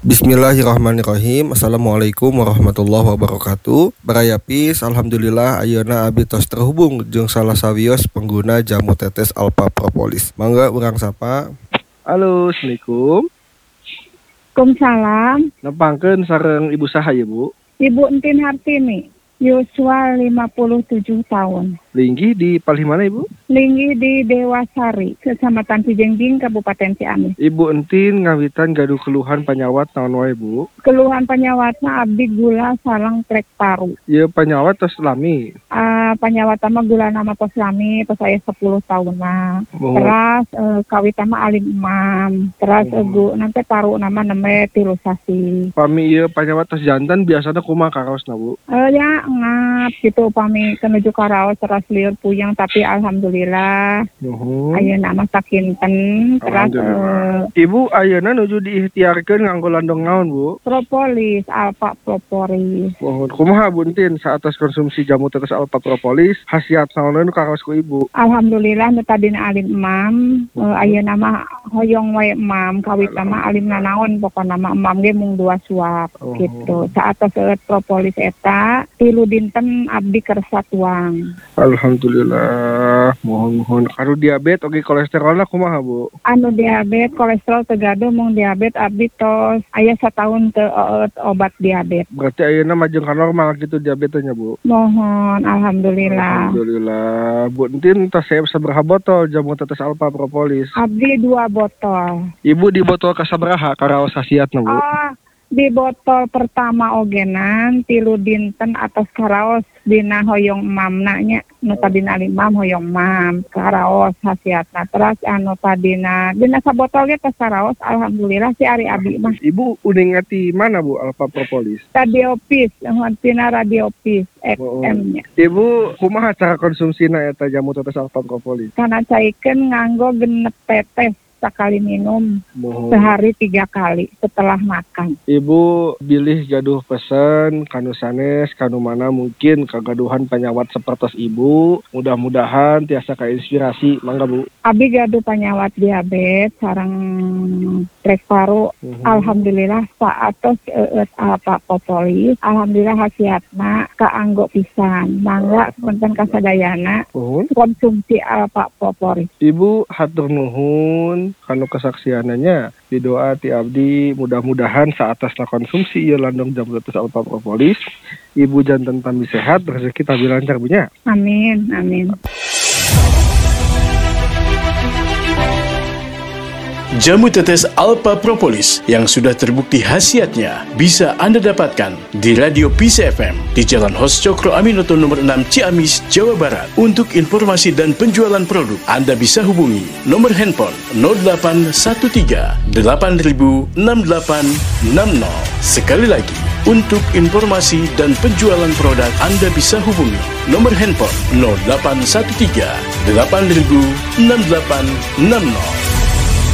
Bismillahirrahmanirrahim. Assalamualaikum warahmatullahi wabarakatuh. Barayapis, alhamdulillah ayeuna abi tos terhubung jeung salah sawios pengguna jamu tetes Alpha Propolis. Mangga urang sapa. Halo, Assalamualaikum. Waalaikumsalam. Nepangkeun sareng ibu saha ya, Bu? Ibu Entin Hartini, yuswa 57 tahun. Linggih di palih mana, Ibu? Linggih di Dewasari, Kecamatan Cijengjing, Kabupaten Ciamis. Ibu Entin ngawitan gaduh keluhan panyawat naon wae, Bu? Keluhan penyawatna abdi gula sareng trek paru. Ieu panyawat tos lami. Penyawat mah gula nama tos lami, tos saya 10 tahun nah. Oh. Terus kawit mah alim imam. Terus nanti paru nama neme tilusasi. Pami ieu panyawat tos jantan biasana kumaha karaosna, Bu? Ya ngap gitu pami kenuju karaos terus liur puyeng tapi alhamdulillah. Ayeuna mah sakinten. Terus Ibu ayeuna nuju diikhtiarkeun nganggo landong naon, Bu? Propolis, Alpha Propolis. Mohon kumaha Bu Entin saatas konsumsi jamu tetes Alpha Propolis khasiat naon nu karaos ku Ibu? Alhamdulillah nu tadina alim imam, ayeuna mah hoyong wae imam, kawit mah alimna naon pokona mah imam ge mung 2 suap gitu. Saatos propolis eta 3 dinten abdi kersa tuang. Alhamdulillah, mohon karo diabetes oge kolesterolna kumaha, Bu? Anu diabetes kolesterol tegado mung diabetes abdi tos aya satahun teu obat diabetes. Berarti ayeuna mah jeung ka normal gitu diabetesnya, Bu? Mohon alhamdulillah. Alhamdulillah. Bu Entin tos saya sabaraha botol jamu tetes Alpha Propolis? Abdi 2 botol. Ibu di botol kasabaraha karaos khasiatna, Bu? Di botol pertama ogenan 3 dinten atas karaos dina hoyong mamna nya nu tadina imam hoyong mam karaos khasiatna. Terus anu tadina sabotol ge tos karaos alhamdulillah si ari abi mah. Ibu uning ngati mana, Bu, Alpha Propolis? Radiopis, tina Radiopis FM nya. Ibu kumaha cara konsumsina eta jamu tetes Alpha Propolis? Kana caikeun nganggo genep tetes sekali minum sehari 3 kali setelah makan. Ibu bilih gaduh pesen kanu sanes kanu mana mungkin kagaduhan penyawat sapertos Ibu. Mudah-mudahan tiasa kainspirasi. Mangga, Bu. Abi gaduh penyawat diabetes sareng trek paru. Alhamdulillah saatos Alpha Propolis. Alhamdulillah khasiatna kaanggo pisan. Mangga punten kasadayana konsumsi Alpha Propolis. Ibu hatur nuhun kanu kesaksiananya didoa ti abdi mudah-mudahan saatasna konsumsi ieu landong jamu tetes Alpha Propolis Ibu janten tambi sehat rezeki tambi lancar punya. Amin. Jamu tetes Alpha Propolis yang sudah terbukti khasiatnya bisa Anda dapatkan di Radio Peace FM di Jalan Hos Cokro Aminoto nomor 6 Ciamis, Jawa Barat. Untuk informasi dan penjualan produk, Anda bisa hubungi nomor handphone 0813 8000 6860. Sekali lagi, untuk informasi dan penjualan produk Anda bisa hubungi nomor handphone 0813 8000 6860.